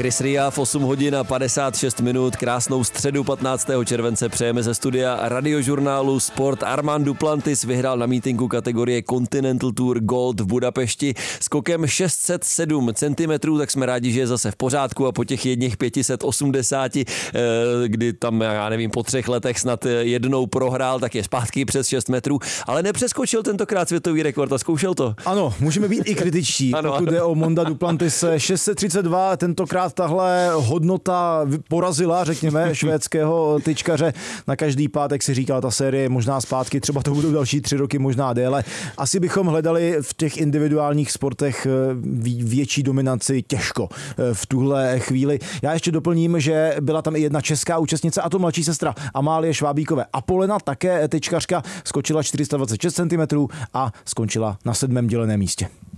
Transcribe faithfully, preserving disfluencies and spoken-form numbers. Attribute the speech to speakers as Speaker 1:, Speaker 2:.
Speaker 1: Chris Ria v osm hodin a padesát šest minut, krásnou středu patnáctého července přejeme ze studia radiožurnálu Sport. Armand Duplantis vyhrál na mítinku kategorie Continental Tour Gold v Budapešti skokem šest set sedm centimetrů, tak jsme rádi, že je zase v pořádku a po těch jedních pět set osmdesát, kdy tam, já nevím, po třech letech snad jednou prohrál, tak je zpátky přes šest metrů, ale nepřeskočil tentokrát světový rekord a zkoušel to.
Speaker 2: Ano, můžeme být i kritičtí, ano, pokud jde o Monda Duplantise. šest set třicet dva, tentokrát tahle hodnota porazila, řekněme, švédského tyčkaře. Na každý pátek si říkal, ta série možná zpátky, třeba to budou další tři roky, možná déle. Asi bychom hledali v těch individuálních sportech větší dominanci těžko v tuhle chvíli. Já ještě doplním, že byla tam i jedna česká účastnice, a to mladší sestra Amálie Švábíkové. Apolena, také tyčkařka, skočila čtyři sta dvacet šest centimetrů a skončila na sedmém děleném místě.